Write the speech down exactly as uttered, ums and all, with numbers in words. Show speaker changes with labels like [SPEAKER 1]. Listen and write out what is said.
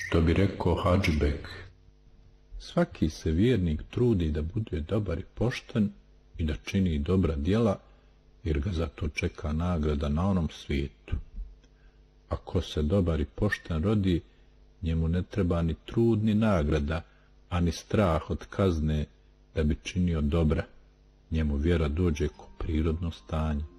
[SPEAKER 1] Što bi rekao Hadžibek, svaki se vjernik trudi da bude dobar i pošten i da čini dobra djela, jer ga zato čeka nagrada na onom svijetu. Ako se dobar i pošten rodi, njemu ne treba ni trud ni nagrada, ani strah od kazne da bi činio dobra. Njemu vjera dođe ko prirodno stanje.